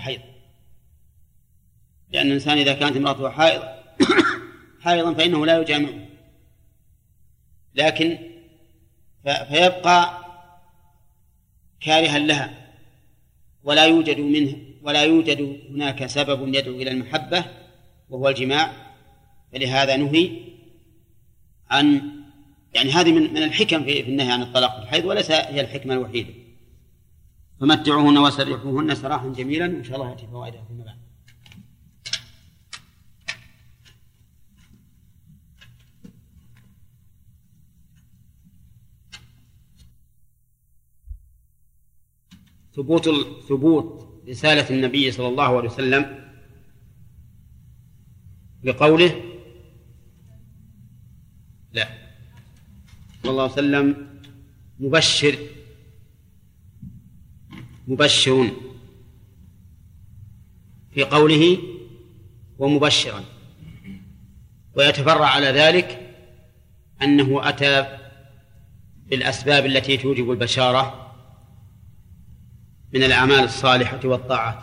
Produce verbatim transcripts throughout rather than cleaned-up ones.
الحيض، لأن الإنسان إذا كانت امرأته حائض حائضا فإنه لا يجامع، لكن فيبقى كارها لها ولا يوجد منه ولا يوجد هناك سبب يدعو إلى المحبة وهو الجماع، فلهذا نهي عن يعني هذه من من الحكم في النهي عن الطلاق في الحيض، وليس هي الحكمة الوحيدة. فمتعوهن وسرحوهن سراحا جميلا، وإن شاء الله يأتي فوائدها فيما بعد. ثبوت ثبوت رسالة النبي صلى الله عليه وسلم بقوله لا صلى الله عليه وسلم مبشر مبشر في قوله ومبشرا، ويتفرع على ذلك أنه أتى بالأسباب التي توجب البشارة من الأعمال الصالحة والطاعات.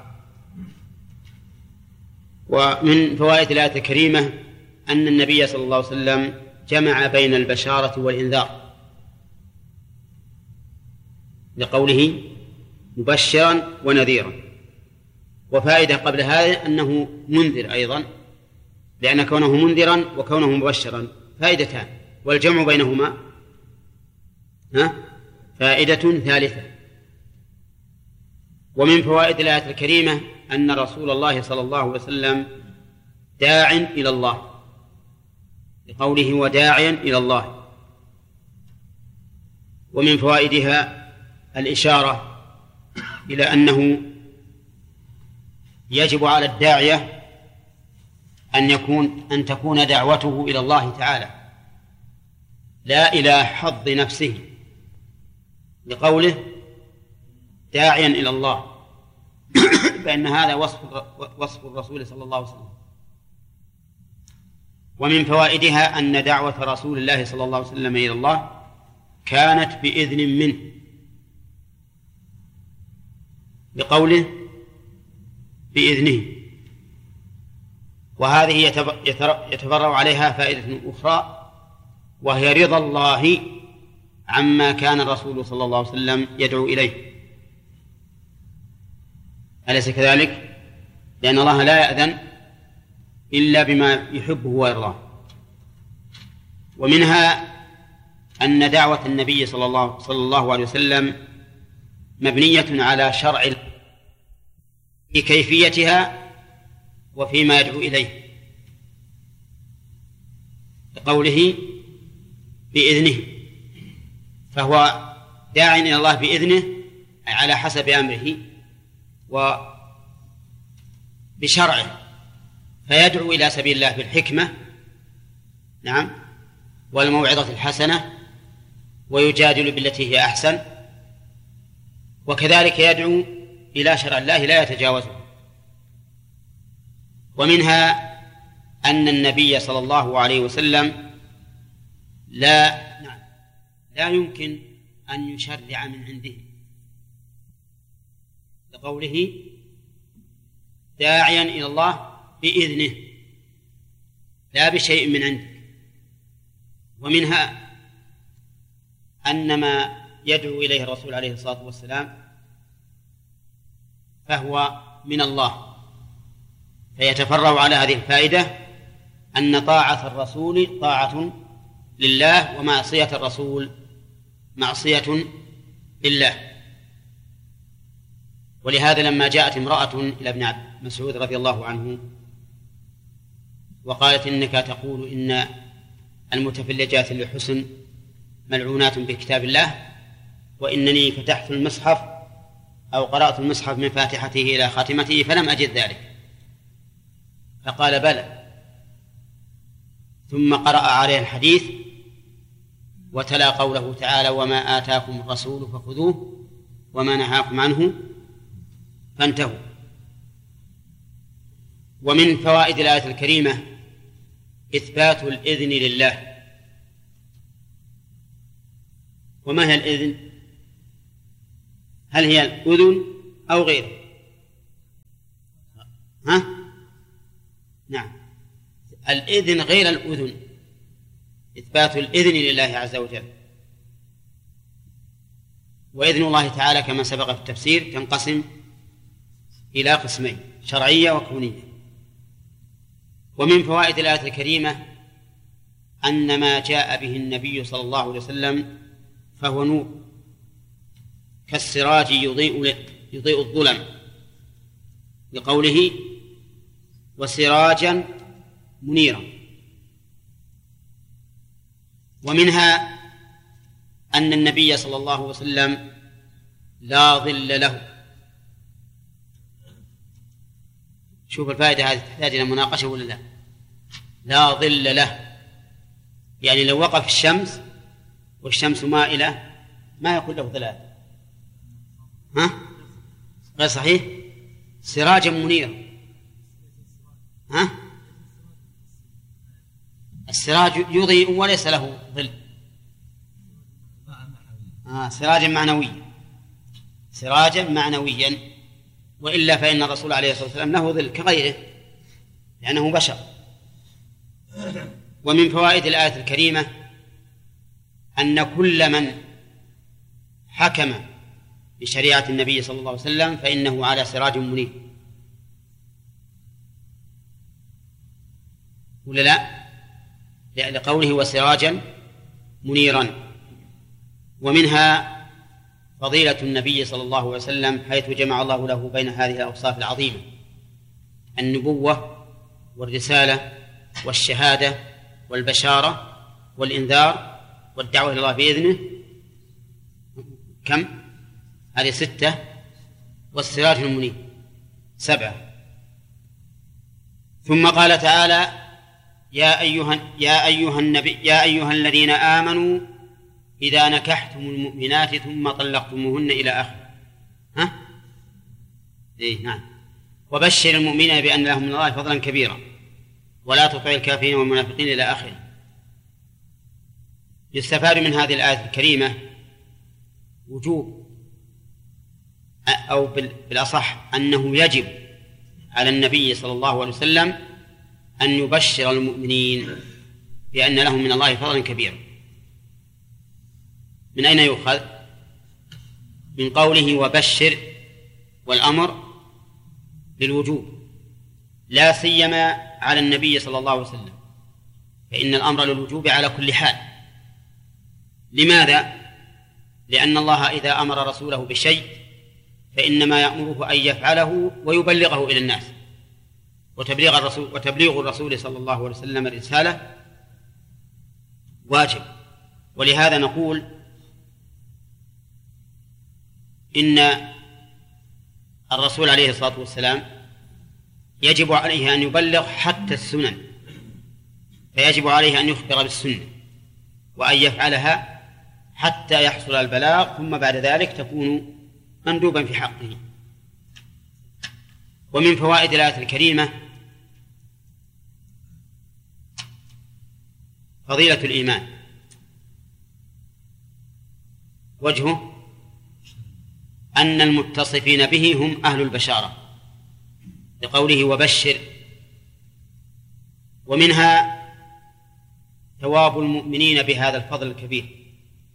ومن فوائد الآية الكريمة أن النبي صلى الله عليه وسلم جمع بين البشارة والإنذار لقوله مبشرا ونذيرا. وفائدة قبل هذا أنه منذر أيضا، لأن كونه منذرا وكونه مبشرا فائدتان، والجمع بينهما ها فائدة ثالثة. ومن فوائد الآية الكريمة أن رسول الله صلى الله عليه وسلم داع إلى الله لقوله وداعيا إلى الله. ومن فوائدها الإشارة إلى أنه يجب على الداعية أن يكون أن تكون دعوته إلى الله تعالى لا إلى حظ نفسه، لقوله داعيا إلى الله، فإن هذا وصف وصف الرسول صلى الله عليه وسلم. ومن فوائدها أن دعوة رسول الله صلى الله عليه وسلم إلى الله كانت بإذن منه، لقوله بإذنه. وهذه يتفرع عليها فائدة أخرى، وهي رضا الله عما كان الرسول صلى الله عليه وسلم يدعو إليه، أليس كذلك؟ لأن الله لا يأذن إلا بما يحبه ويرضاه. ومنها أن دعوة النبي صلى الله, صلى الله عليه وسلم مبنية على شرع في كيفيتها وفيما يدعو إليه، بقوله بإذنه، فهو داع إلى الله بإذنه على حسب أمره وبشرعه، فيدعو إلى سبيل الله بالحكمة نعم والموعظة الحسنة، ويجادل بالتي هي أحسن، وكذلك يدعو إلى شرع الله لا يتجاوزه. ومنها أن النبي صلى الله عليه وسلم لا نعم لا يمكن أن يشرع من عنده، لقوله داعيا إلى الله بإذنه لا بشيء من عنده. ومنها أن ما يدعو إليه الرسول عليه الصلاة والسلام فهو من الله، فيتفرع على هذه الفائدة أن طاعة الرسول طاعة لله، ومعصية الرسول معصية لله. ولهذا لما جاءت امرأة إلى ابن مسعود رضي الله عنه وقالت إنك تقول إن المتفلجات للحسن ملعونات بكتاب الله، وإنني فتحت المصحف أو قرأت المصحف من فاتحته إلى خاتمته فلم أجد ذلك، فقال بلى، ثم قرأ عليه الحديث وتلا قوله تعالى وما آتاكم الرسول فخذوه وما نهاكم عنه فانتهوا. ومن فوائد الآية الكريمة إثبات الإذن لله. وما هي الإذن؟ هل هي الأذن أو غيره؟ الإذن غير الأذن، إثبات الإذن لله عز وجل. وإذن الله تعالى كما سبق في التفسير تنقسم إلى قسمين: شرعية وكونية. ومن فوائد الآية الكريمة أن ما جاء به النبي صلى الله عليه وسلم فهو نور كالسراج يضيء يضيء الظلم، لقوله وسراجا منيرا. ومنها أن النبي صلى الله عليه وسلم لا ظل له. شوف الفائدة هذه تحتاج إلى مناقشة ولا لا؟ لا ظل له، يعني لو وقف في الشمس والشمس مائلة ما يكون له ظلال. ها؟ غير صحيح؟ سراجا منيرا. ها؟ السراج يضيء وليس له ظل. آه سراجا معنويا، سراجا معنويا، وإلا فإن الرسول عليه الصلاة والسلام له ظل كغيره لأنه بشر. ومن فوائد الآية الكريمة أن كل من حكم بشريعة النبي صلى الله عليه وسلم فإنه على سراج منير، ولا لا؟ لقوله وسراجا منيرا. ومنها فضيلة النبي صلى الله عليه وسلم حيث جمع الله له بين هذه الأوصاف العظيمة: النبوة والرسالة والشهادة والبشارة والإنذار والدعوة إلى الله بإذنه. كم؟ هذه ستة، والسراج المنير سبعة. ثم قال تعالى: يا أيها يا أيها النبي يا أيها الذين آمنوا إذا نكحتم المؤمنات ثم طلقتموهن إلى آخره. ها؟ إيه نعم. وبشر المؤمنين بأن لهم من الله فضلا كبيرا ولا تطع الكافرين والمنافقين إلى آخره. يستفاد من هذه الآية الكريمة وجوب، أو بالأصح أنه يجب على النبي صلى الله عليه وسلم أن يبشر المؤمنين بأن لهم من الله فضلا كبيرا. من أين يؤخذ؟ من قوله وبشر، والأمر للوجوب لا سيما على النبي صلى الله عليه وسلم، فإن الأمر للوجوب على كل حال. لماذا؟ لأن الله إذا أمر رسوله بشيء فإنما يأمره أن يفعله ويبلغه إلى الناس، وتبليغ الرسول وتبليغ الرسول صلى الله عليه وسلم الرسالة واجب. ولهذا نقول إن الرسول عليه الصلاة والسلام يجب عليه أن يبلغ حتى السنن، فيجب عليه أن يخبر بالسنة وأن يفعلها حتى يحصل البلاغ، ثم بعد ذلك تكون مندوبا في حقه. ومن فوائد الآية الكريمة فضيلة الإيمان. وجهه أن المتصفين به هم أهل البشارة لقوله وبشر. ومنها ثواب المؤمنين بهذا الفضل الكبير،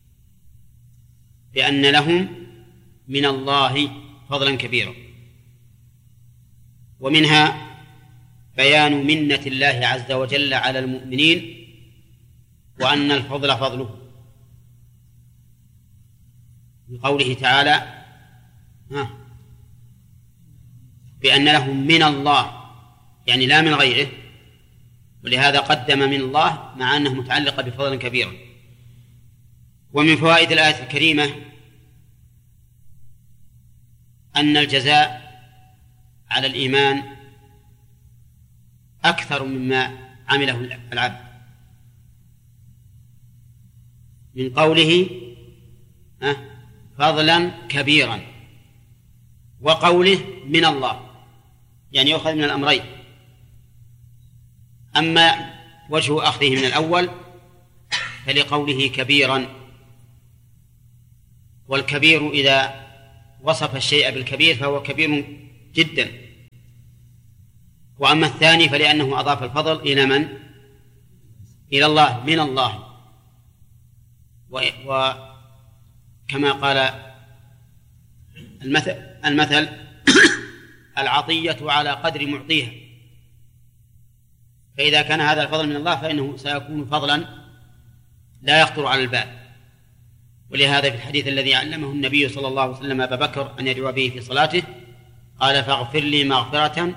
بأن لهم من الله فضلا كبيرا. ومنها بيان منة الله عز وجل على المؤمنين وأن الفضل فضله، بقوله تعالى بأن لهم من الله، يعني لا من غيره، ولهذا قدم من الله مع أنه متعلق بفضل كبير. ومن فوائد الآية الكريمة أن الجزاء على الإيمان أكثر مما عمله العبد، من قوله فضلا كبيرا وقوله من الله، يعني يؤخذ من الأمرين. أما وجه أخذه من الأول فلقوله كبيرا، والكبير إذا وصف الشيء بالكبير فهو كبير جدا، وأما الثاني فلأنه أضاف الفضل إلى من؟ إلى الله، من الله. وكما قال المثل, المثل العطية على قدر معطيها، فإذا كان هذا الفضل من الله فإنه سيكون فضلا لا يخطر على البال. ولهذا في الحديث الذي علمه النبي صلى الله عليه وسلم أبا بكر أن يدعو به في صلاته قال: فاغفر لي مغفرة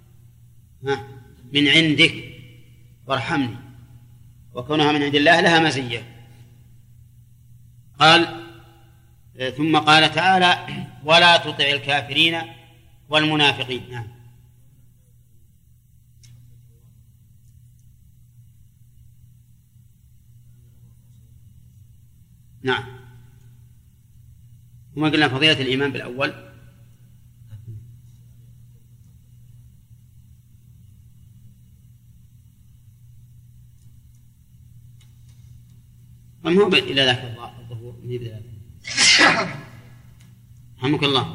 من عندك وارحمني. وكونها من عند الله لها مزية. قال ثم قال تعالى: ولا تطع الكافرين والمنافقين. نعم. نعم. وما قلنا فضيلة الإيمان بالأول؟ من هو إلى ذاك الله الظهور من إلى ذاك. رحمك الله.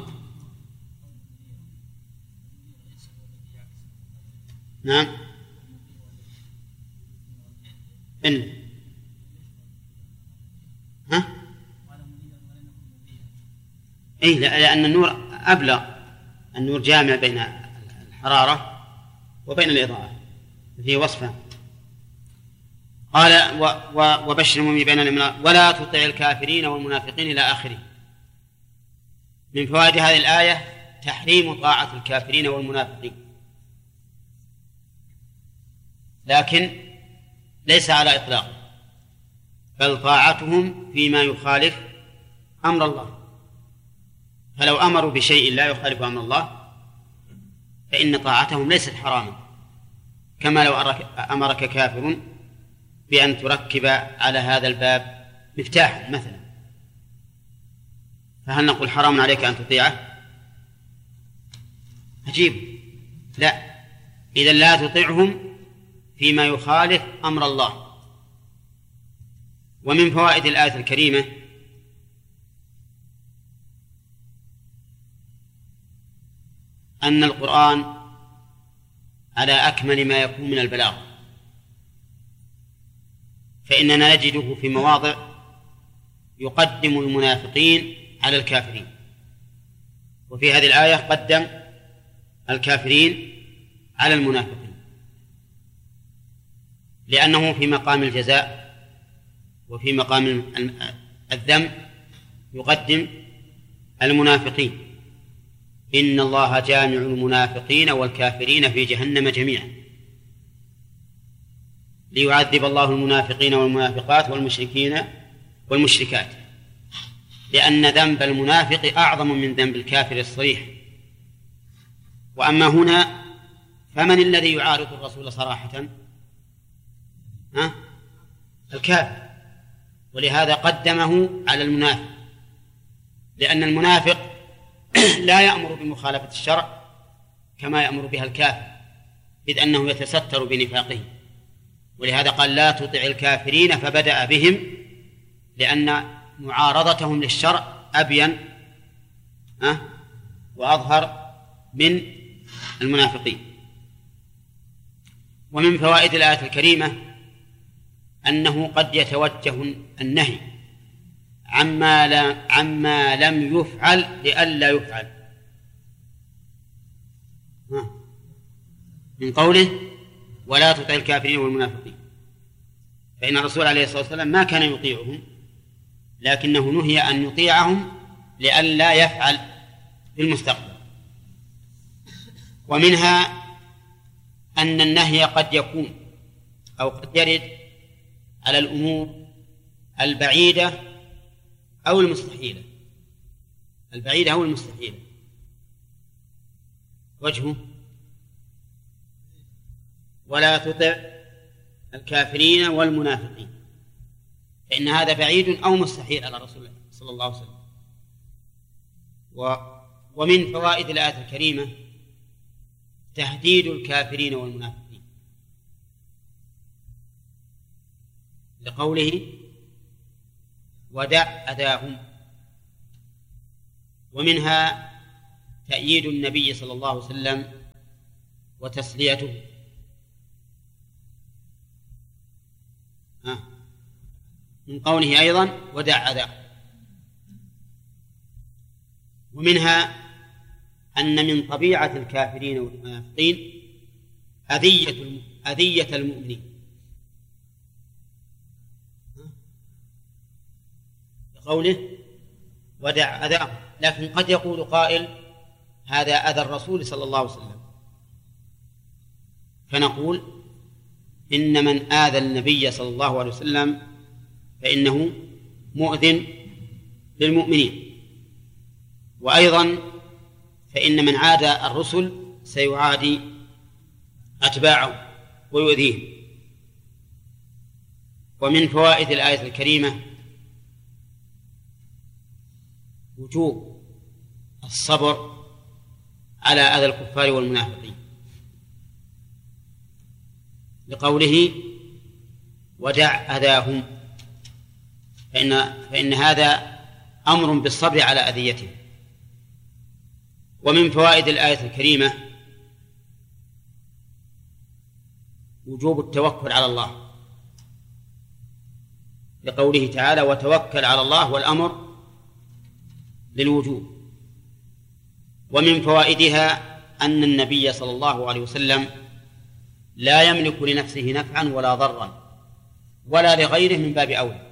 نعم. إن ها؟ إيه، لأن النور أبلغ، النور جامع بين الحرارة وبين الإضاءة فيه وصفه. قال: وبشر المؤمنين بين المنافقين ولا تطع الكافرين والمنافقين إلى آخره. من فوائد هذه الآية تحريم طاعة الكافرين والمنافقين، لكن ليس على إطلاق، بل طاعتهم فيما يخالف أمر الله. فلو أمروا بشيء لا يخالف أمر الله فإن طاعتهم ليست حراما، كما لو أمرك كافر بأن تركب على هذا الباب مفتاح مثلا، فهل نقول حرام عليك أن تطيعه؟ عجيب. لا، إذن لا تطيعهم فيما يخالف أمر الله. ومن فوائد الآية الكريمة أن القرآن على أكمل ما يكون من البلاغ، فإننا نجده في مواضع يقدم المنافقين على الكافرين، وفي هذه الآية قدم الكافرين على المنافقين، لأنه في مقام الجزاء وفي مقام الذم يقدم المنافقين: إن الله جامع المنافقين والكافرين في جهنم جميعا ليعذب الله المنافقين والمنافقات والمشركين والمشركات، لأن ذنب المنافق أعظم من ذنب الكافر الصريح. وأما هنا فمن الذي يعارض الرسول صراحة؟ ها؟ الكافر، ولهذا قدمه على المنافق، لأن المنافق لا يأمر بمخالفة الشرع كما يأمر بها الكافر، إذ أنه يتستر بنفاقه. ولهذا قال: لا تطع الكافرين، فبدأ بهم لأن معارضتهم للشرع أبين أه؟ وأظهر من المنافقين. ومن فوائد الآية الكريمة أنه قد يتوجه النهي عما, لا عما لم يفعل لئلا يفعل، من قوله: ولا تطع الكافرين والمنافقين، فإن الرسول عليه الصلاة والسلام ما كان يطيعهم، لكنه نهي أن يطيعهم لئلا يفعل في المستقبل. ومنها أن النهي قد يكون أو قد يرد على الأمور البعيدة أو المستحيلة، البعيدة أو المستحيلة. وجهه: ولا تطع الكافرين والمنافقين، فإن هذا بعيد أو مستحيل على رسول الله صلى الله عليه وسلم. و ومن فوائد الآية الكريمة تهديد الكافرين والمنافقين، لقوله: ودع أذاهم. ومنها تأييد النبي صلى الله عليه وسلم وتسليته. آه. من قوله أيضا ودع أذى. ومنها أن من طبيعة الكافرين والمنافقين أذية أذية المؤمنين، بقوله ودع أذاهم. لكن قد يقول قائل هذا أذى الرسول صلى الله عليه وسلم، فنقول إن من آذى النبي صلى الله عليه وسلم فإنه مؤذن للمؤمنين، وأيضا فإن من عادى الرسل سيعادي أتباعه ويؤذيهم. ومن فوائد الآية الكريمة وجوب الصبر على أذى الكفار والمنافقين، لقوله ودع أذاهم، فإن, فإن هذا أمر بالصبر على أذيتهم. ومن فوائد الآية الكريمة وجوب التوكل على الله، لقوله تعالى وتوكل على الله، والأمر للوجوب. ومن فوائدها أن النبي صلى الله عليه وسلم لا يملك لنفسه نفعا ولا ضرا ولا لغيره من باب أولى،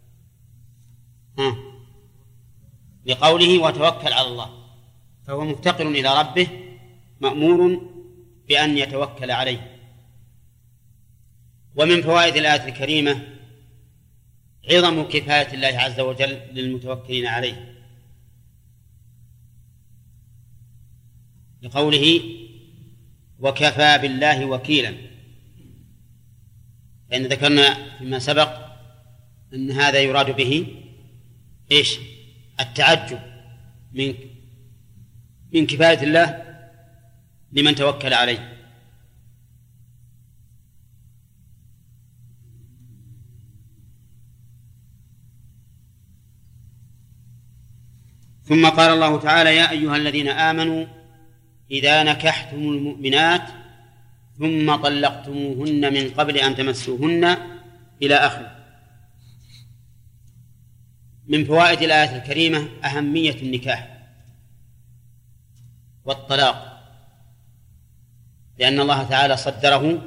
لقوله وتوكل على الله، فهو مفتقر إلى ربه مأمور بأن يتوكل عليه. ومن فوائد الآية الكريمة عظم كفاية الله عز وجل للمتوكلين عليه، لقوله وكفى بالله وكيلا. لأن ذكرنا فيما سبق أن هذا يراد به إيش؟ التعجب من من كفاية الله لمن توكل عليه. ثم قال الله تعالى يا أيها الذين آمنوا إذا نكحتم المؤمنات ثم طلقتموهن من قبل أن تمسوهن إلى آخره. من فوائد الآية الكريمة أهمية النكاح والطلاق، لأن الله تعالى صدره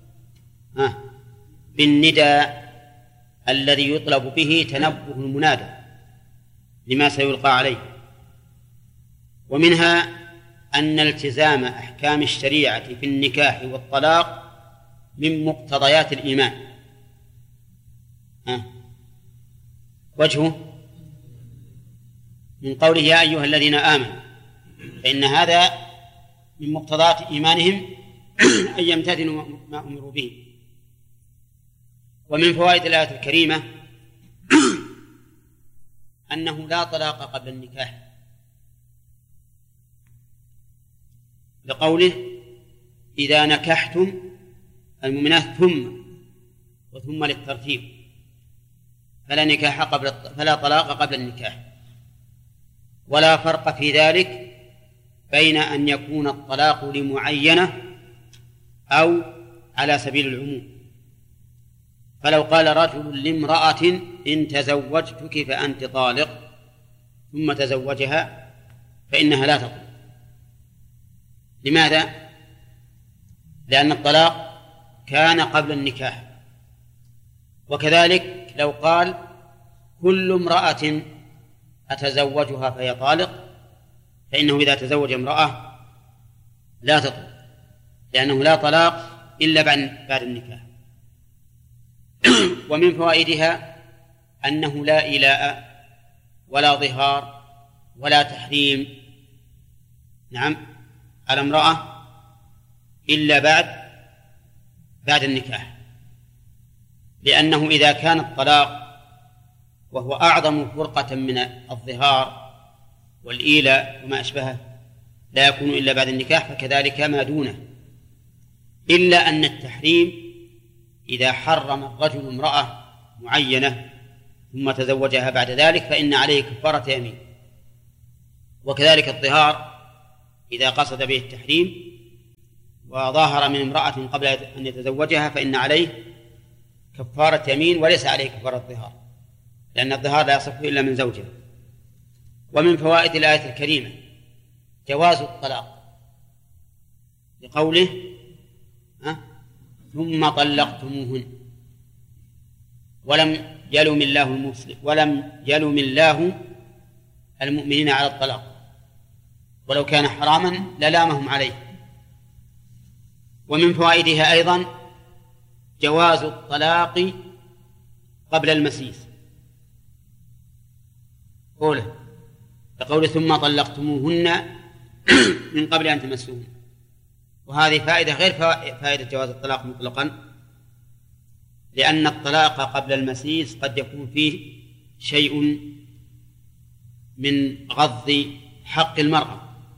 بالنداء الذي يطلب به تنبه المنادى لما سيلقى عليه. ومنها أن التزام أحكام الشريعة في النكاح والطلاق من مقتضيات الإيمان. أه. وجهه من قوله يا أيها الذين آمنوا، فإن هذا من مقتضيات إيمانهم أن يمتثلوا ما أمروا به. ومن فوائد الآية الكريمة أنه لا طلاق قبل النكاح، لقوله إذا نكحتم المؤمنات ثم وثم للترتيب، فلا نكاح قبل فلا طلاق قبل النكاح. ولا فرق في ذلك بين أن يكون الطلاق لمعينة أو على سبيل العموم. فلو قال رجل لامرأة إن تزوجتك فأنت طالق ثم تزوجها فإنها لا تطلق. لماذا؟ لأن الطلاق كان قبل النكاح. وكذلك لو قال كل امرأة أتزوجها فهي طالق، فإنه إذا تزوج امرأة لا تطلق، لأنه لا طلاق إلا بعد النكاح. ومن فوائدها أنه لا إيلاء ولا ظهار ولا تحريم نعم على امرأة إلا بعد بعد النكاح، لأنه إذا كان الطلاق وهو أعظم فرقة من الظهار والإيلاء وما أشبهه لا يكون إلا بعد النكاح، فكذلك ما دونه. إلا أن التحريم إذا حرم الرجل امرأة معينة ثم تزوجها بعد ذلك فإن عليه كفارة يمين. وكذلك الظهار إذا قصد به التحريم وظاهر من امرأة قبل أن يتزوجها فإن عليه كفارة يمين وليس عليه كفارة ظهار، لأن الظهار لا يصح إلا من زوجه. ومن فوائد الآية الكريمة جواز الطلاق لقوله أه؟ ثم طلقتموهن، ولم يلم الله المسلم ولم يلم الله المؤمنين على الطلاق، ولو كان حراما للامهم عليه. ومن فوائدها أيضا جواز الطلاق قبل المسيس، قوله لقوله ثم طلقتموهن من قبل أن تمسوهن، وهذه فائدة غير فائدة جواز الطلاق مطلقا، لأن الطلاق قبل المسيس قد يكون فيه شيء من غض حق المرأة،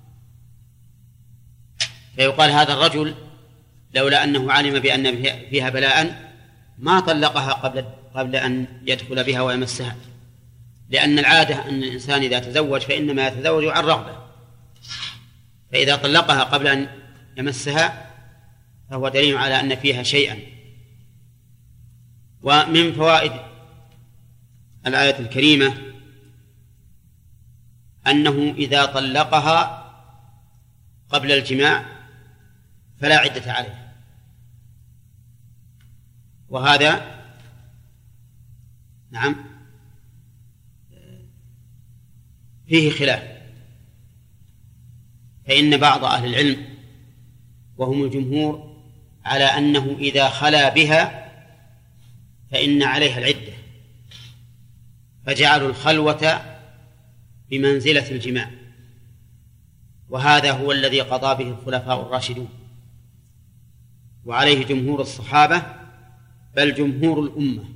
فيقال هذا الرجل لولا أنه علم بأن فيها بلاء ما طلقها قبل قبل أن يدخل بها ويمسها، لأن العادة أن الإنسان إذا تزوج فإنما يتزوج عن رغبة، فإذا طلقها قبل أن يمسها فهو دليل على أن فيها شيئا. ومن فوائد الآية الكريمة أنه إذا طلقها قبل الجماع فلا عدة عليه، وهذا نعم فيه خلاف، فإن بعض أهل العلم وهم الجمهور على أنه إذا خلا بها فإن عليها العدة، فجعلوا الخلوة بمنزلة الجماع، وهذا هو الذي قضى به الخلفاء الراشدون، وعليه جمهور الصحابة بل جمهور الأمة،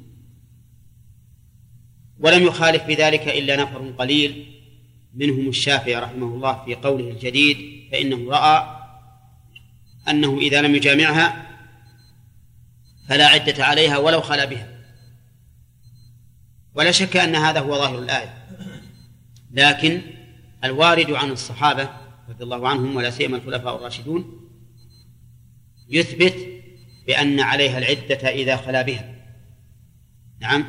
ولم يخالف بذلك إلا نفر قليل منهم الشافعي رحمه الله في قوله الجديد، فإنه رأى أنه إذا لم يجامعها فلا عدة عليها ولو خلا بها. ولا شك أن هذا هو ظاهر الآية، لكن الوارد عن الصحابة رضي الله عنهم ولا سيما الخلفاء الراشدون يثبت بأن عليها العدة إذا خلا بها. نعم.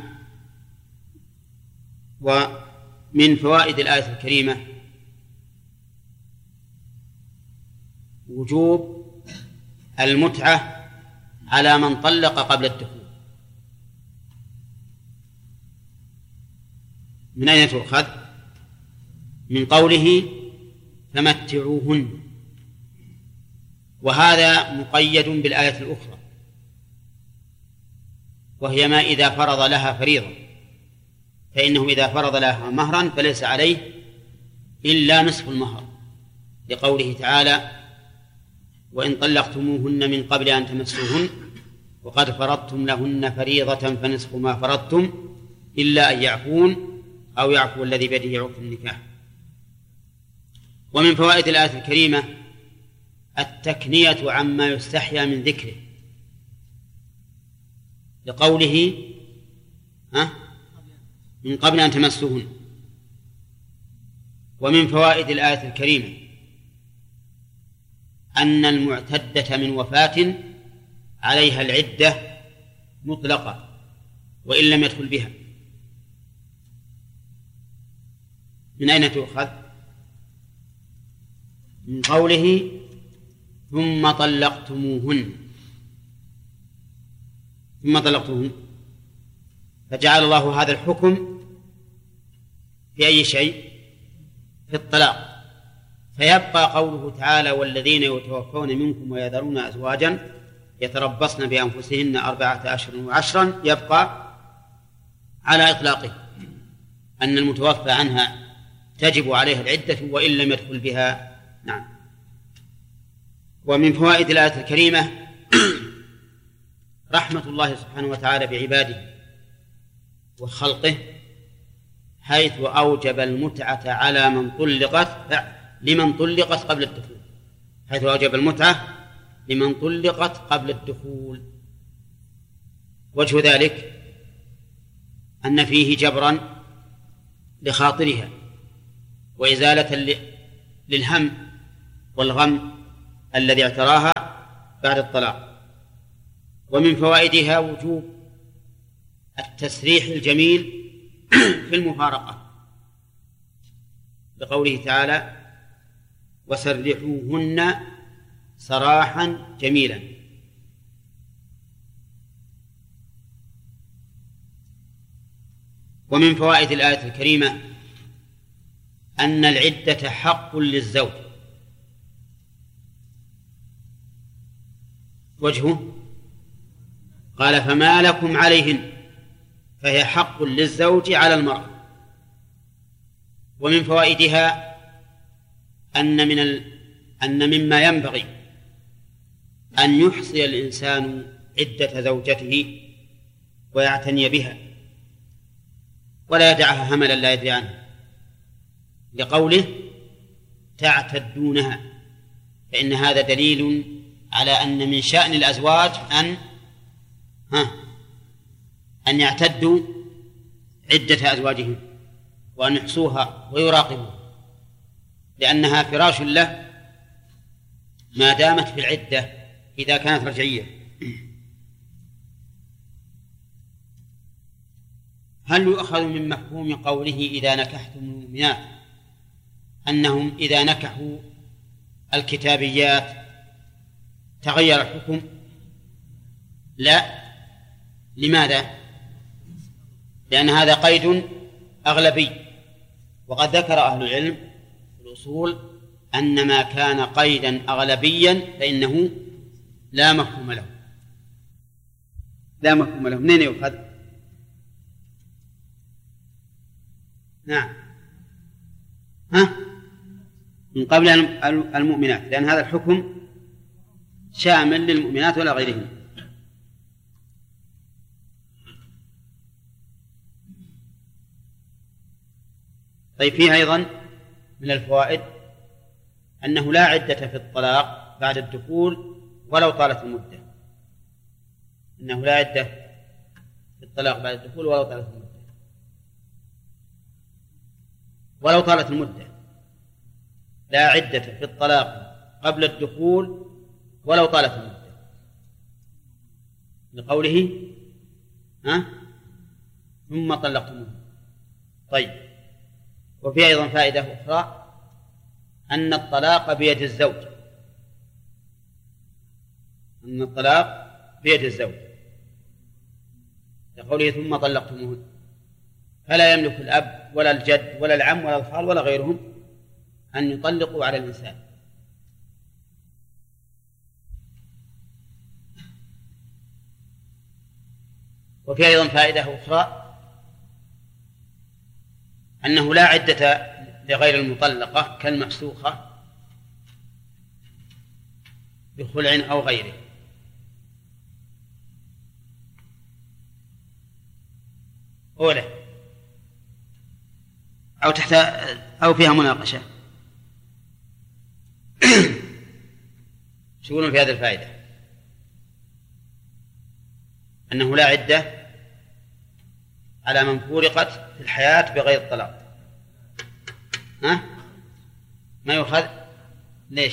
ومن فوائد الآية الكريمة وجوب المتعة على من طلق قبل الدخول. من أين تؤخذ؟ من قوله فمتعوهن، وهذا مقيد بالآية الأخرى، وهي ما إذا فرض لها فريضة، فإنه إذا فرض لها مهرا فليس عليه إلا نصف المهر، لقوله تعالى وإن طلقتموهن من قبل أن تمسوهن وقد فرضتم لهن فريضة فنصف ما فرضتم إلا أن يعفون أو يعفو الذي بيده عقد النكاح. ومن فوائد الآية الكريمة التكنية عما يستحيا من ذكره، لقوله ها من قبل أن تمسوهن. ومن فوائد الآية الكريمة أن المعتدة من وفاة عليها العدة مطلقة وإن لم يدخل بها. من أين تؤخذ؟ من قوله ثم طلقتموهن، ثم طلقتموهن، فجعل الله هذا الحكم في أي شيء؟ في الطلاق. فيبقى قوله تعالى والذين يتوفون منكم ويذرون أزواجا يتربصن بأنفسهن أربعة أشهر وعشرا، يبقى على إطلاقه أن المتوفى عنها تجب عليها العدة وإن لم يدخل بها. نعم. ومن فوائد الآية الكريمة رحمة الله سبحانه وتعالى بعباده وخلقه، حيث أوجب المتعة على من طلقت لمن طلقت قبل الدخول، حيث أوجب المتعة لمن طلقت قبل الدخول. وجه ذلك أن فيه جبرا لخاطرها وإزالة للهم والغم الذي اعتراها بعد الطلاق. ومن فوائدها وجوب التسريح الجميل في المفارقة، بقوله تعالى: وسرحوهن سراحا جميلا. ومن فوائد الآية الكريمة أن العدة حق للزوج. وجهه قال: فما لكم عليهن، فهي حق للزوج على المرأة. ومن فوائدها أن من ال... أن مما ينبغي أن يحصي الإنسان عدة زوجته ويعتني بها ولا يدعها هملا لا يدري عنها، لقوله: تعتدونها، فإن هذا دليل على أن من شأن الأزواج أن ها أن يعتدوا عدة أزواجهم وأن يحصوها ويراقبوها، لأنها فراش له ما دامت في العدة إذا كانت رجعية. هل يؤخذ من مفهوم قوله إذا نكحتم المؤمنات أنهم إذا نكحوا الكتابيات تغير الحكم؟ لا. لماذا؟ لأن هذا قيد أغلبي، وقد ذكر أهل العلم في الأصول أن ما كان قيدا أغلبيا فإنه لا مفهوم له. لا مفهوم له. منين يؤخذ؟ نعم، ها من قبل المؤمنات، لأن هذا الحكم شامل للمؤمنات ولا غيرهم. طيب، فيها أيضا من الفوائد أنه لا عدة في الطلاق بعد الدخول ولو طالت المدة. أنه لا عدة في الطلاق بعد الدخول ولو طالت المدة ولو طالت المدة لا عدة في الطلاق قبل الدخول ولو طالت المدة، لقوله: ها ثم طلقتموه. طيب، وفي أيضا فائدة أخرى أن الطلاق بيد الزوج، أن الطلاق بيد الزوج، لقوله: ثم طلقتموه، فلا يملك الأب ولا الجد ولا العم ولا الخال ولا غيرهم أن يطلقوا على الإنسان. وفي أيضا فائدة أخرى أنه لا عدة لغير المطلقة كالمفسوخة بخلع أو غيره. أولى أو تحت أو فيها مناقشة. شو يقولون في هذه الفائدة؟ أنه لا عدة على من فورقت في الحياة بغير الطلاق. ها؟ ما يؤخذ؟ ليش؟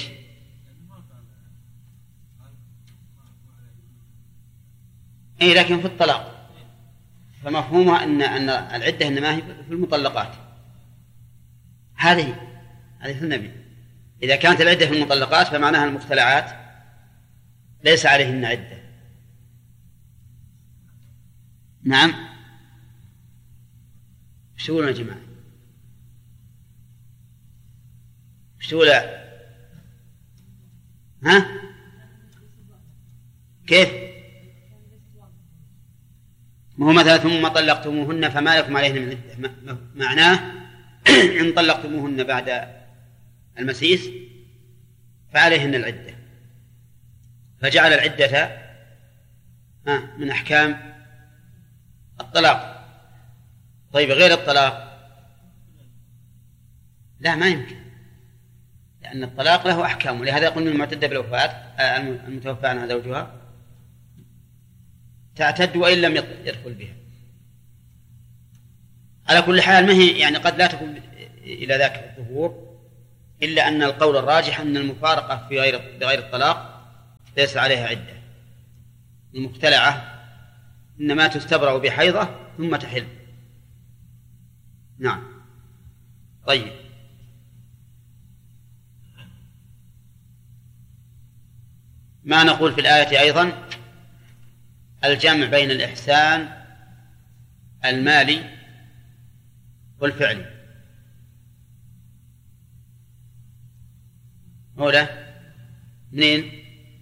أي لكن في الطلاق، فمفهومها أن أن العدة إنما هي في المطلقات. هذه هذه النبي إذا كانت العدة في المطلقات فمعناها المختلعات ليس عليهن عدة. نعم، شو يقولون يا جماعة؟ شو لا؟ ها؟ كيف؟ ما هو مثلا ثم طلقتموهن فما لكم عليهن من عدة، معناه إن طلقتموهن بعد المسيس فعليهن العدة، فجعل العدة من أحكام الطلاق. طيب، غير الطلاق لا، ما يمكن، لأن الطلاق له أحكام، ولهذا يقول المعتدة بالوفاة المتوفى عنها زوجها تعتد وإن لم يدخل بها. على كل حال ما هي يعني قد لا تكون إلى ذاك الظهور، إلا أن القول الراجح أن المفارقة في غير بغير الطلاق ليس عليها عدة. المبتلعة إنما تستبرأ بحيضة ثم تحل. نعم. طيب، ما نقول في الآية أيضا الجمع بين الإحسان المالي والفعلي. أولا منين؟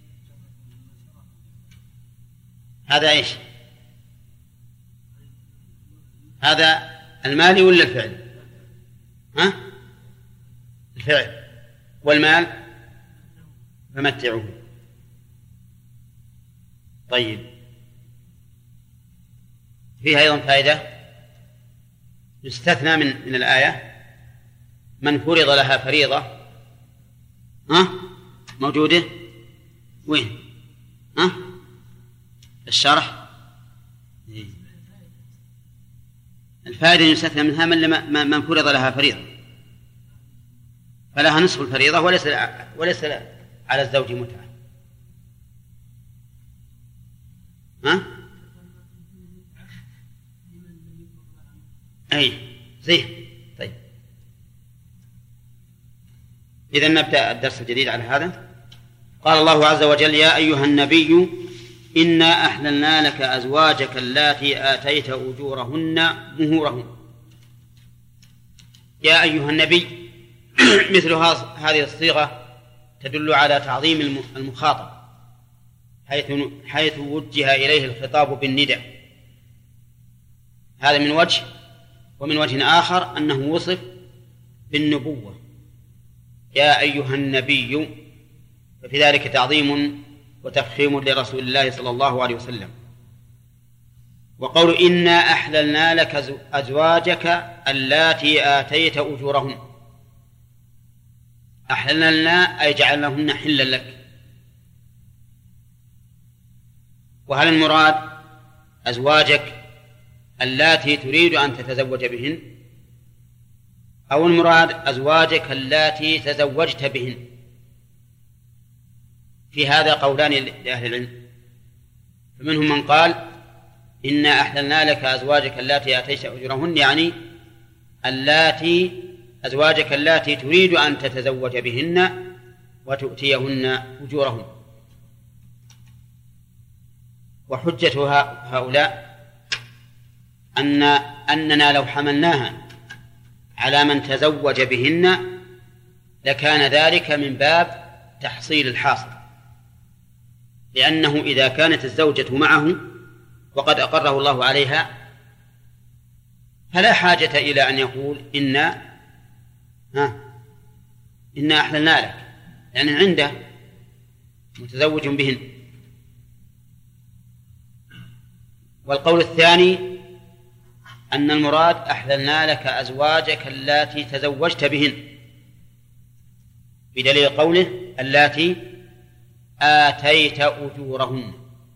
هذا إيش؟ هذا المالي ولا الفعل؟ ها؟ الفعل. والمال فمتعوه. طيب، فيها أيضا فائدة يستثنى من من الآية من فرض لها فريضة. ها؟ موجودة وين؟ ها؟ الشرح. الفائدة يستثنى منها من من فرض لها فريضة، فلها نصف الفريضة وليس وليس على الزوج متعة. ها؟ أي زين. طيب، إذن نبدأ الدرس الجديد على هذا. قال الله عز وجل: يا أيها النبي إنا أحللنا لك أزواجك اللاتي آتيت أجورهن مهورهن. يا أيها النبي مثل هذه الصيغة تدل على تعظيم المخاطب، حيث حيث وجه إليه الخطاب بالنداء. هذا من وجه، ومن وجه آخر أنه وصف بالنبوة. يا أيها النبي، ففي ذلك تعظيم وتفخيم لرسول الله صلى الله عليه وسلم. وقول إنا أحللنا لك أزواجك اللاتي آتيت أجورهن، أحللنا أي جعلناهن حلا لك. وهل المراد أزواجك اللاتي تريد أن تتزوج بهن، أو المراد أزواجك اللاتي تزوجت بهن؟ في هذا قولان لأهل العلم، فمنهم من قال إنا أحللنا لك أزواجك اللاتي آتيت أجورهن، يعني اللاتي أزواجك اللاتي تريد أن تتزوج بهن وتؤتيهن أجورهن. وحجة هؤلاء أن أننا لو حملناها على من تزوج بهن لكان ذلك من باب تحصيل الحاصل، لأنه إذا كانت الزوجة معه وقد أقره الله عليها فلا حاجة إلى أن يقول إنا ها إنا أحللنا لك، لأن يعني عنده متزوج بهن. والقول الثاني أن المراد أحللنا لك أزواجك اللاتي تزوجت بهن، بدليل قوله اللاتي آتيت أجورهن.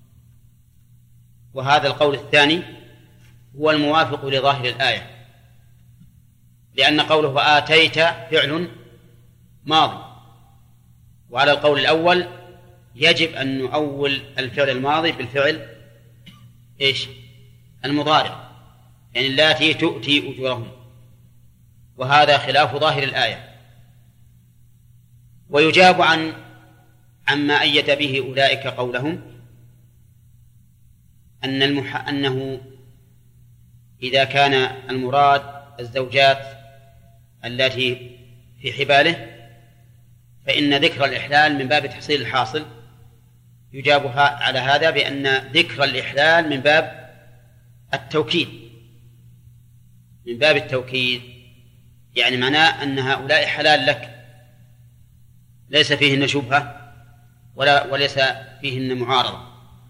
وهذا القول الثاني هو الموافق لظاهر الآية، لأن قوله آتيت فعل ماضي، وعلى القول الأول يجب أن نؤول الفعل الماضي بالفعل إيش؟ المضارع، يعني اللاتي تؤتي أجورهن، وهذا خلاف ظاهر الآية. ويجاب عن عما أيد به أولئك قولهم أن المح... أنه إذا كان المراد الزوجات التي في حباله فإن ذكر الإحلال من باب تحصيل الحاصل. يجابها على هذا بأن ذكر الإحلال من باب التوكيد، من باب التوكيد، يعني معناه أن هؤلاء حلال لك، ليس فيهن شبهة ولا وليس فيهن معارضة.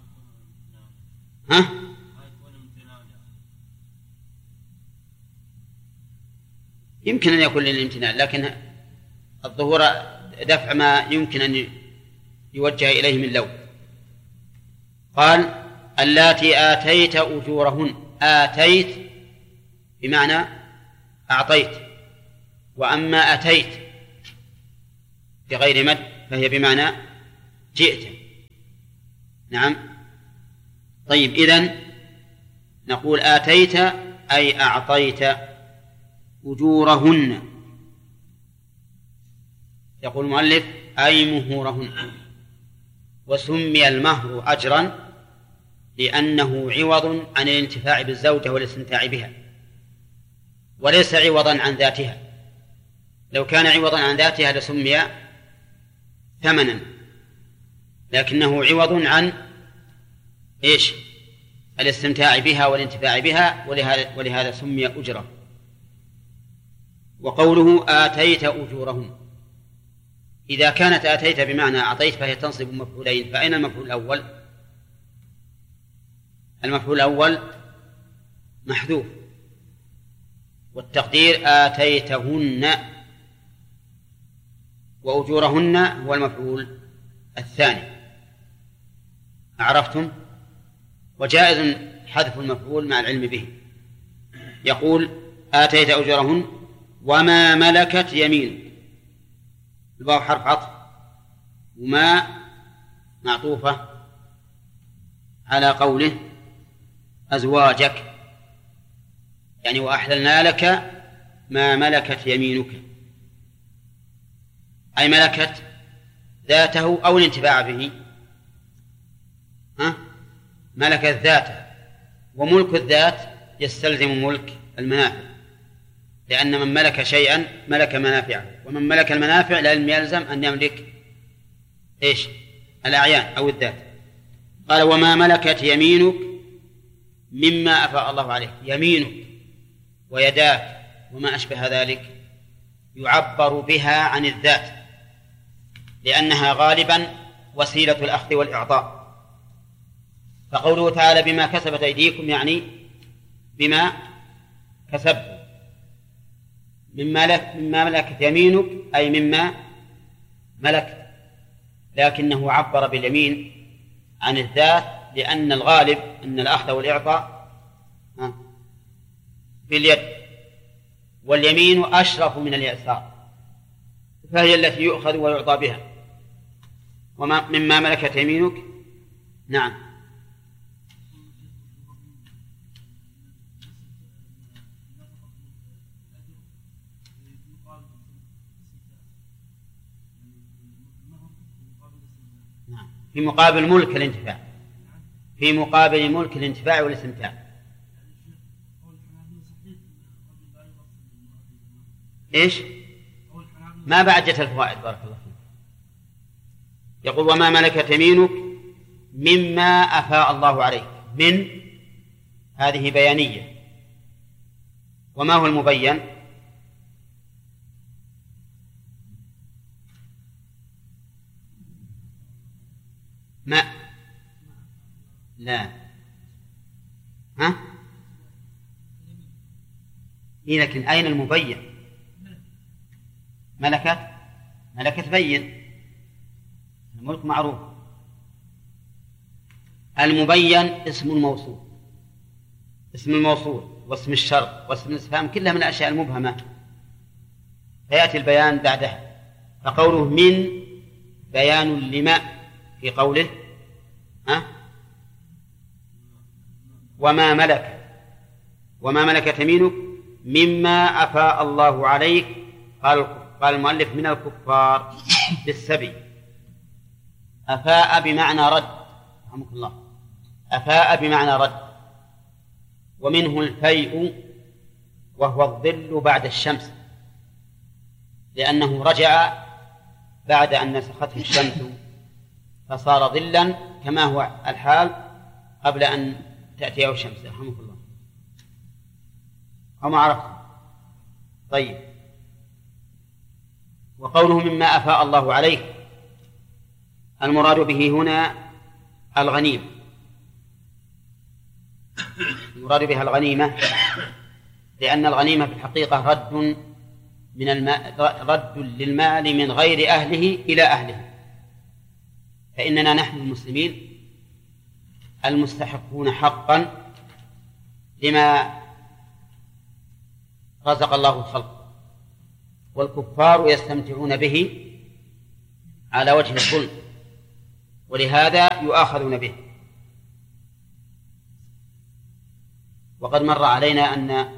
ها؟ يمكن أن يكون للامتنان، لكن الظهور دفع ما يمكن أن يوجه إليه من لو. قال اللاتي آتيت أجورهن، آتيت بمعنى أعطيت، وأما أتيت بغير مد فهي بمعنى جئت. نعم. طيب، إذن نقول آتيت أي أعطيت أجورهن. يقول المؤلف أي مهورهن. وسمي المهر أجرا لأنه عوض عن الانتفاع بالزوجة والاستمتاع بها، وليس عوضا عن ذاتها. لو كان عوضا عن ذاتها لسمي ثمنا، لكنه عوض عن إيش؟ الاستمتاع بها والانتفاع بها، ولهذا, ولهذا سمي أجرة. وقوله آتيت أجورهم، إذا كانت آتيت بمعنى أعطيت فهي تنصب مفعولين، فأين المفعول الأول؟ المفعول الأول محذوف، والتقدير آتيتهن، وأجورهن هو المفعول الثاني. عرفتم؟ وجائز حذف المفعول مع العلم به. يقول آتيت أجورهن وما ملكت يمينك، الواو حرف عطف، وما معطوفة على قوله أزواجك، يعني وأحللنا لك ما ملكت يمينك، أي ملكت ذاته أو الانتفاع به. ها؟ ملكت ذاته، وملك الذات يستلزم ملك المنافع، لأن من ملك شيئا ملك منافعه، ومن ملك المنافع لا يلزم أن يملك إيش؟ الأعيان أو الذات. قال وما ملكت يمينك مما أفاء الله عليك. يمينك ويداك وما أشبه ذلك يعبر بها عن الذات، لأنها غالبا وسيلة الأخذ والإعطاء. فقوله تعالى بما كسبت أيديكم يعني بما كسبتم. مما ملكت يمينك أي مما ملكت، لكنه عبر باليمين عن الذات، لأن الغالب أن الأخذ والإعطاء باليد، واليمين أشرف من اليسار، فهي التي يؤخذ ويعطى بها. وما مما ملكت يمينك. نعم. في مقابل ملك الانتفاع، في مقابل ملك الانتفاع والاستمتاع. إيش؟ ما بعدت الفوائد بارك الله فيك. يقول وما ملكت يمينك مما أفاء الله عليك. من هذه بيانية، وما هو المبين؟ ما لا ها إيه، لكن أين المبين؟ ملكت ملكت بين، الملك معروف. المبين اسم الموصول، اسم الموصول واسم الشرط واسم الاستفهام كلها من الأشياء المبهمة، فيأتي البيان بعدها. فقوله من بيان لما في قوله ها وما ملك وما ملكت يمينك مما أفاء الله عليك. قال قال المؤلف من الكفار بالسبي. أفاء بمعنى رد، رحمك الله، أفاء بمعنى رد. ومنه الفيء وهو الظل بعد الشمس، لأنه رجع بعد أن نسخته الشمس فصار ظلا كما هو الحال قبل أن تأتيه الشمس، رحمك الله. أو ما عرفت؟ طيب. وقوله مما أفاء الله عليه المراد به هنا الغنيمة، المراد بها الغنيمة، لأن الغنيمة في الحقيقة رد من الماء، رد للمال من غير أهله إلى أهله. فإننا نحن المسلمين المستحقون حقا لما رزق الله الخلق، والكفار يستمتعون به على وجه الظلم، ولهذا يؤاخذون به. وقد مر علينا أن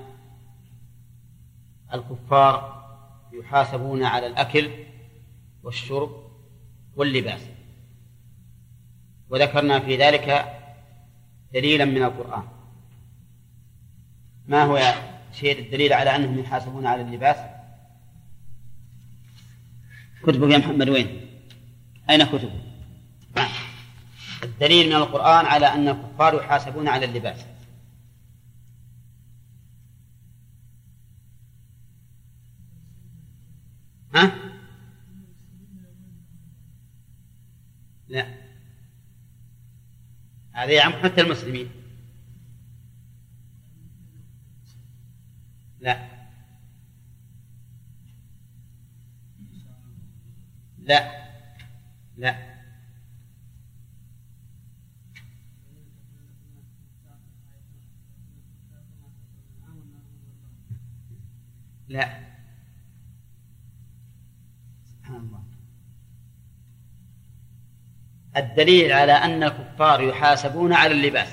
الكفار يحاسبون على الأكل والشرب واللباس، وذكرنا في ذلك دليلا من القرآن. ما هو يا شيخ الدليل على أنهم يحاسبون على اللباس؟ كتبك يا محمد وين؟ أين كتبك؟ الدليل من القرآن على أن الكفار يحاسبون على اللباس. ها؟ لا، هذا يعم حتى المسلمين. لا لا لا لا سبحان الله. الدليل على أن الكفار يحاسبون على اللباس.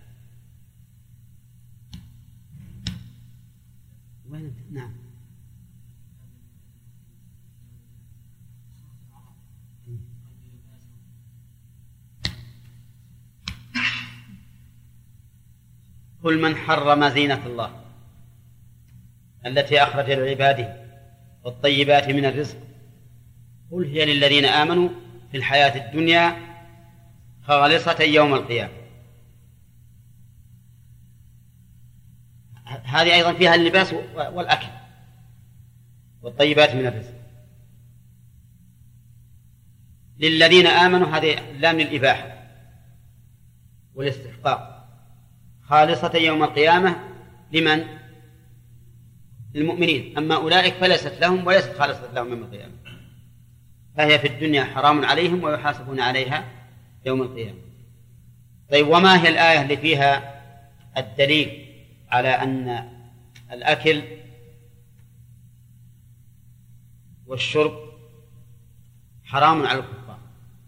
نعم. قل من حرم زينة الله التي أخرج لعباده والطيبات من الرزق قل هي للذين آمنوا في الحياة الدنيا خالصة يوم القيامة. هذه أيضا فيها اللباس والأكل والطيبات من الرزق. للذين آمنوا هذه لام للإباحة والاستحقاق، خالصة يوم القيامة لمن؟ المؤمنين. أما أولئك فليست لهم وليست خالصة لهم يوم القيامة، فهي في الدنيا حرام عليهم ويحاسبون عليها يوم القيامة. طيب، وما هي الآية اللي فيها الدليل على أن الأكل والشرب حرام على الكفار؟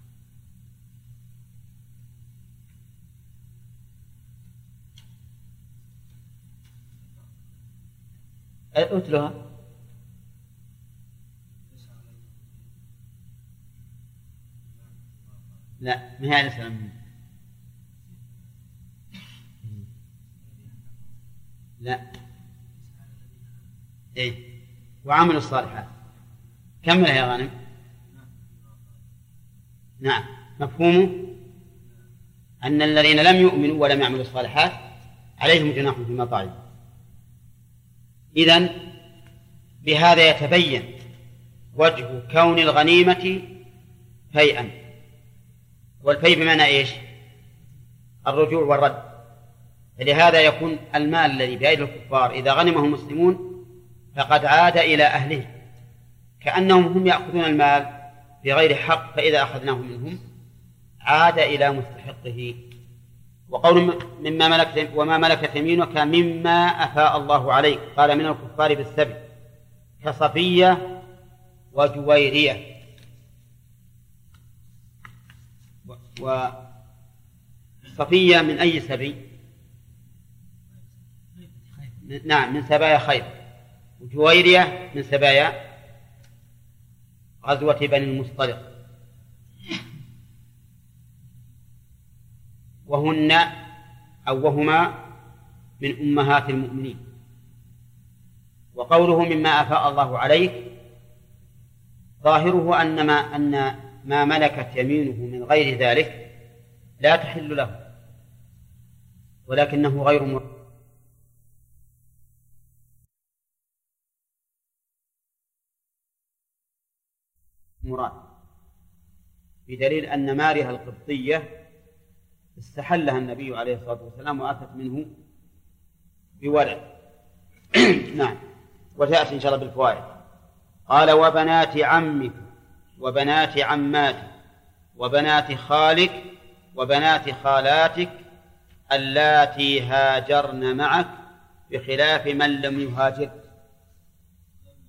أتلها. لا، ما هي الإسلام. لا. إيه، وعملوا الصالحات. كملها يا غانم. نعم، مفهومه أن الذين لم يؤمنوا ولم يعملوا الصالحات عليهم جناح فيما طعم. إذن بهذا يتبين وجه كون الغنيمة فيئا، والفيء بمعنى إيش؟ الرجوع والرد. فلهذا يكون المال الذي بأيدي الكفار إذا غنمه المسلمون فقد عاد إلى أهله، كأنهم هم يأخذون المال بغير حق، فإذا أخذناه منهم عاد إلى مستحقه. وقول مما ملكت وما ملكت يمينك مما أفاء الله عليك، قال من الكفار بالسبي كصفية وجويرية. وصفية من أي سبي؟ نعم، من سبايا خير. وجويرية من سبايا غزوة بني المصطلق. وهن أو وهما من أمهات المؤمنين. وقوله مما أفاء الله عليك ظاهره أن ما, أن ما ملكت يمينه من غير ذلك لا تحل له، ولكنه غير مراد، بدليل أن مارها القبطية استحلها النبي عليه الصلاة والسلام وأتت منه بولد. نعم، وتأتي إن شاء الله بالفوائد. قال وبنات عمك وبنات عماتك وبنات خالك وبنات خالاتك اللاتي هاجرن معك بخلاف من لم يهاجر.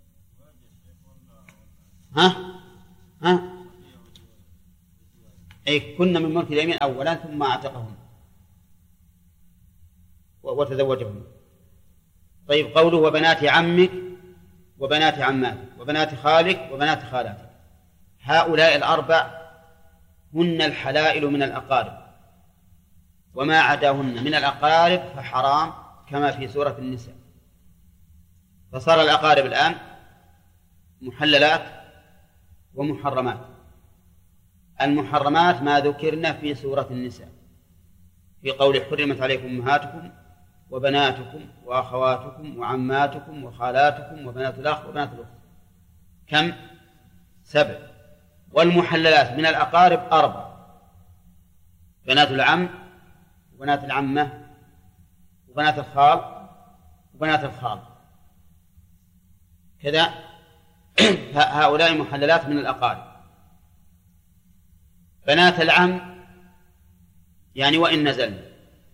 ها ها أي كن من ملك اليمين أولا ثم أعتقهن وتزوجهن. طيب قوله وبنات عمك وبنات عماتك وبنات خالك وبنات خالاتك، هؤلاء الأربع هن الحلائل من الأقارب، وما عداهن من الأقارب فحرام كما في سورة النساء. فصار الأقارب الآن محللات ومحرمات. المحرمات ما ذكرنا في سورة النساء في قول حرمت عليكم أمهاتكم وبناتكم وأخواتكم وعماتكم وخالاتكم وبنات الأخ وبنات الأخت، كم؟ سبع. والمحللات من الأقارب أربع: بنات العم وبنات العمة وبنات الخال وبنات الخال كذا. هؤلاء محللات من الأقارب. بنات العم يعني وإن نزلنا،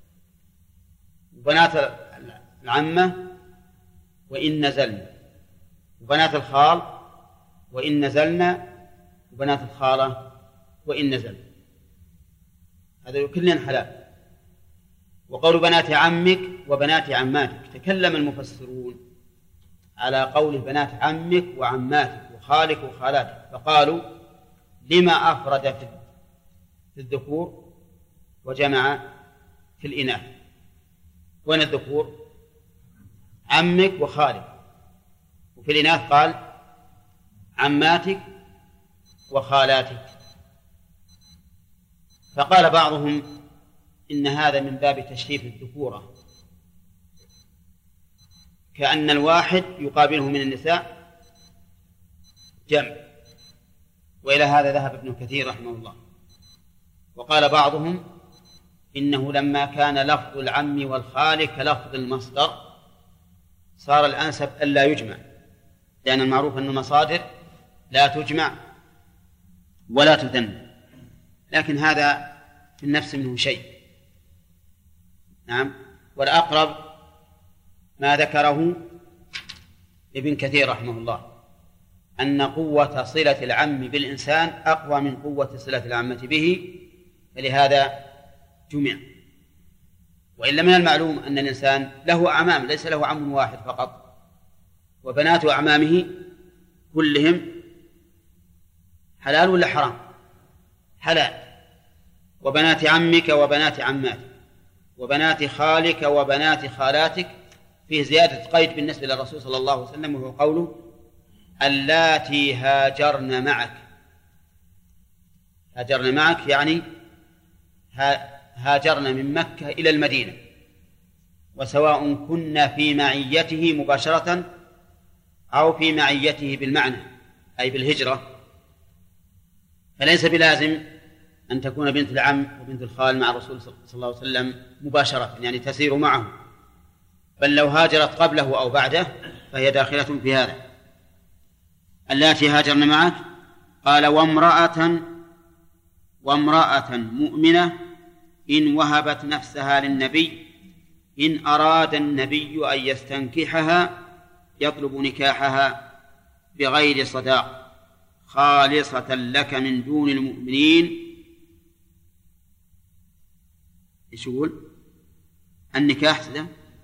وبنات العمة وإن نزلنا، وبنات الخال وإن نزلنا، وبنات الخالة وإن نزلنا، هذا كلهن حلال. وقول بنات عمك وبنات عماتك، تكلم المفسرون على قول بنات عمك وعماتك وخالك وخالاتك، فقالوا لما أفرد في الذكور وجمع في الإناث؟ وين الذكور؟ عمك وخالك، وفي الإناث قال عماتك وخالاتك. فقال بعضهم إن هذا من باب تشريف الذكورة، كأن الواحد يقابله من النساء جمع، وإلى هذا ذهب ابن كثير رحمه الله. وقال بعضهم إنه لما كان لفظ العم والخال كلفظ المصدر صار الأنسب ألا يجمع، لأن المعروف أن المصادر لا تجمع ولا تثنى، لكن هذا في النفس منه شيء. نعم. والأقرب ما ذكره ابن كثير رحمه الله أن قوة صلة العم بالإنسان أقوى من قوة صلة العمة به، فلهذا جمع. وإلا من المعلوم أن الإنسان له أعمام، ليس له عم واحد فقط، وبنات أعمامه كلهم حلال ولا حرام؟ حلال. وبنات عمك وبنات عماتك وبنات خالك وبنات خالاتك، فيه زيادة قيد بالنسبة للرسول صلى الله عليه وسلم، وهو قوله اللاتي هاجرن معك. هاجرن معك يعني هاجرن من مكة إلى المدينة، وسواء كنا في معيته مباشرة أو في معيته بالمعنى أي بالهجرة، فليس بلازم أن تكون بنت العم وبنت الخال مع الرسول صلى الله عليه وسلم مباشرة، يعني تسير معه، بل لو هاجرت قبله أو بعده فهي داخلة في هذا. اللاتي هاجرن معك، قال وامرأة وامرأة مؤمنة إن وهبت نفسها للنبي إن أراد النبي أن يستنكحها يطلب نكاحها بغير صداق خالصة لك من دون المؤمنين. إيش يقول؟ النكاح سده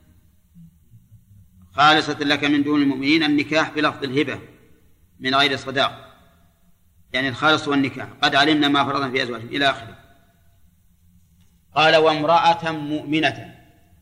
خالصة لك من دون المؤمنين، النكاح بلفظ الهبة من غير صداق، يعني الخالص والنكاح، قد علمنا ما فرضنا في أزواجهم إلى آخره. قال وامرأة مؤمنة،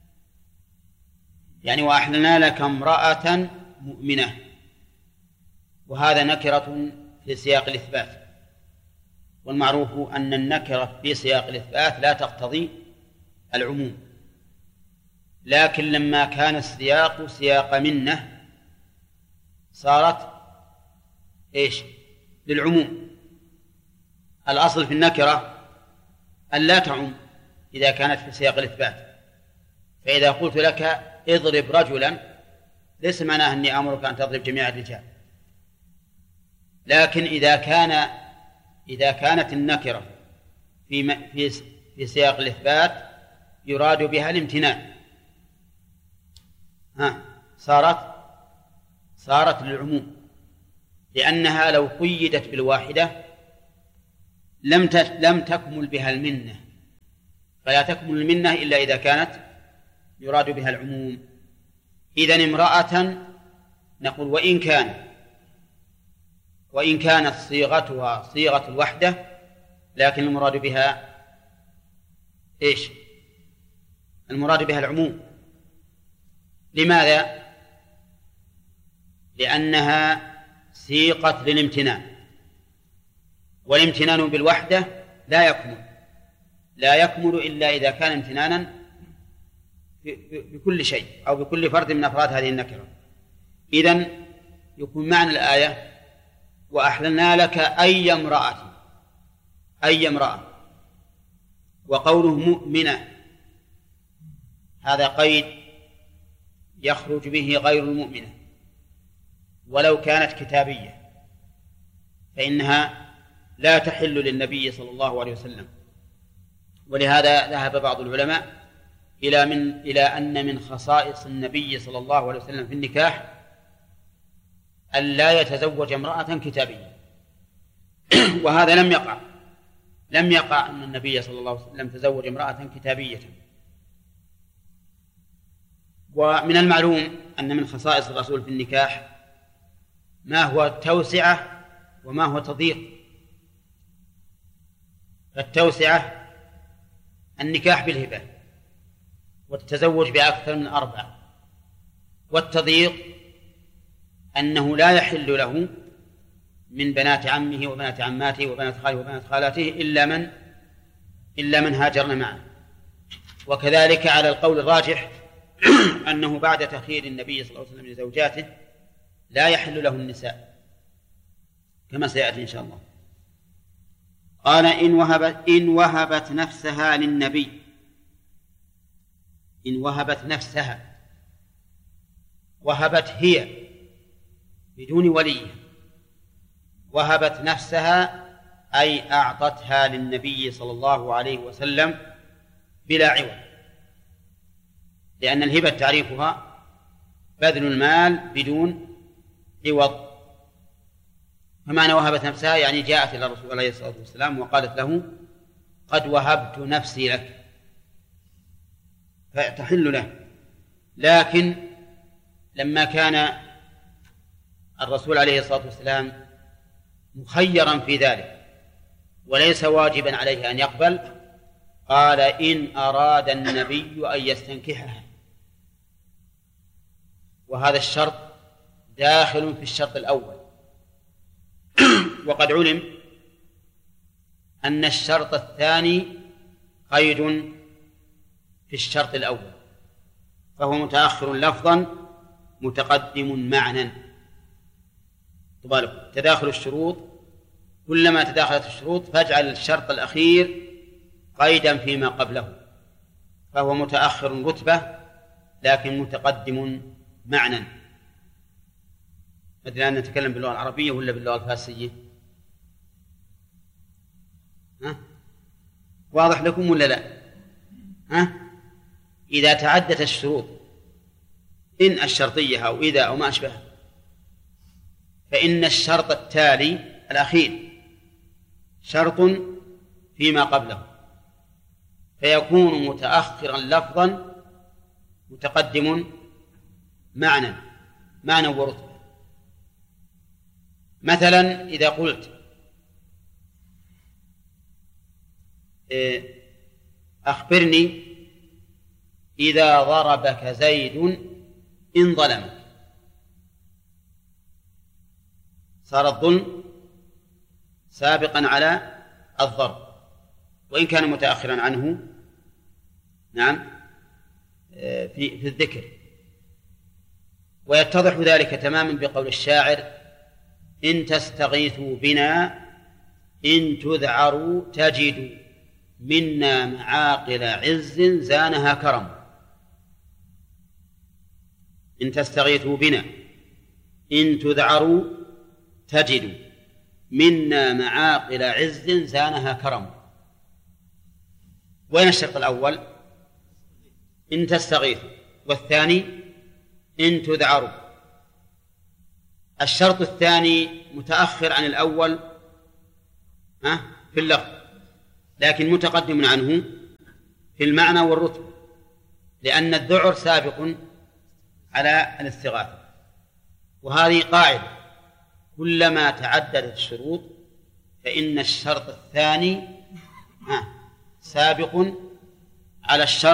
يعني وأحللنا لك امرأة مؤمنة، وهذا نكرة في سياق الإثبات، والمعروف أن النكرة في سياق الإثبات لا تقتضي العموم، لكن لما كان السياق سياق منة صارت إيش؟ للعموم. الأصل في النكرة أن لا تعم إذا كانت في سياق الإثبات، فإذا قلت لك اضرب رجلا ليس معناه أني أمرك أن تضرب جميع الرجال، لكن إذا كان إذا كانت النكرة في في في سياق الإثبات يراد بها الامتناع، ها صارت صارت للعموم، لأنها لو قيدت بالواحدة لم لم تكمل بها المنة، فلا تكمل المنة إلا إذا كانت يراد بها العموم. إذن امرأة نقول وإن كان وإن كانت صيغتها صيغة الوحدة، لكن المراد بها إيش؟ المراد بها العموم. لماذا؟ لأنها سيقت للامتنان، والامتنان بالوحدة لا يكمل لا يكمل إلا إذا كان امتنانا بكل شيء أو بكل فرد من أفراد هذه النكرة. إذن يكون معنى الآية وأحللنا لك أي امرأة أي امرأة، وقوله مؤمنة هذا قيد يخرج به غير المؤمنة، ولو كانت كتابية فإنها لا تحل للنبي صلى الله عليه وسلم. ولهذا ذهب بعض العلماء إلى من إلى أن من خصائص النبي صلى الله عليه وسلم في النكاح أن لا يتزوج امرأة كتابية. وهذا لم يقع لم يقع أن النبي صلى الله عليه وسلم تزوج امرأة كتابية. ومن المعلوم أن من خصائص الرسول في النكاح ما هو التوسعة وما هو تضييق. فالتوسعة النكاح بالهبة والتزوج بأكثر من أربع، والتضييق أنه لا يحل له من بنات عمه وبنات عماته وبنات خاله وبنات خالاته إلا من إلا من هاجرن معه. وكذلك على القول الراجح أنه بعد تخيير النبي صلى الله عليه وسلم لزوجاته لا يحل له النساء كما سيأتي إن شاء الله. قال إن وهبت, إن وهبت نفسها للنبي إن وهبت نفسها، وهبت هي بدون ولي، وهبت نفسها أي أعطتها للنبي صلى الله عليه وسلم بلا عوض، لأن الهبة تعريفها بذل المال بدون عوض. فمعنى وهبت نفسها يعني جاءت إلى الرسول عليه الصلاة والسلام وقالت له قد وهبت نفسي لك، فتحل له. لكن لما كان الرسول عليه الصلاة والسلام مخيرا في ذلك وليس واجبا عليه أن يقبل، قال إن أراد النبي أن يستنكحها، وهذا الشرط داخل في الشرط الأول. وقد علم أن الشرط الثاني قيد في الشرط الأول، فهو متأخر لفظا متقدم معنى. طبعا تداخل الشروط، كلما تداخلت الشروط فاجعل الشرط الأخير قيدا فيما قبله، فهو متأخر رتبة لكن متقدم معنى. أدري أن نتكلم باللغة العربية ولا باللغة الفارسية؟ ها؟ واضح لكم ولا لا؟ ها؟ إذا تعدت الشروط إن الشرطية أو إذا أو ما أشبهها، فإن الشرط التالي الأخير شرط فيما قبله، فيكون متأخرا لفظا متقدم معنى معنى ورتبة. مثلا إذا قلت أخبرني إذا ضربك زيد إن ظلمك، صار الظلم سابقا على الضرب وإن كان متأخرا عنه نعم في في الذكر. ويتضح ذلك تماما بقول الشاعر إن تستغيثوا بنا إن تذعروا تجدوا منا معاقل عز زانها كرم. إن تستغيثوا بنا إن تذعروا تجدوا منا معاقل عز زانها كرم. وين الشرط الأول؟ إن تستغيثوا، والثاني إن تذعروا. الشرط الثاني متأخر عن الأول ها في اللفظ، لكن متقدم عنه في المعنى والرتبة، لأن الذعر سابق على الاستغاثة. وهذه قاعدة: كلما تعددت الشروط فإن الشرط الثاني سابق على الشرط